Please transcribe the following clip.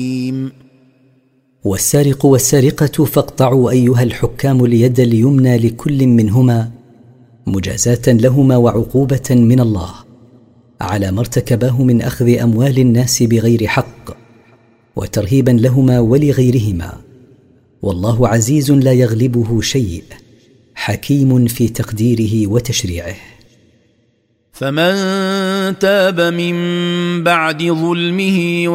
والسارق والسارقة فاقطعوا أيها الحكام اليد اليمنى لكل منهما مجازاة لهما وعقوبة من الله على ما ارتكباه من أخذ أموال الناس بغير حق وترهيبا لهما ولغيرهما، والله عزيز لا يغلبه شيء حكيم في تقديره وتشريعه. فمن تاب من بعد ظلمه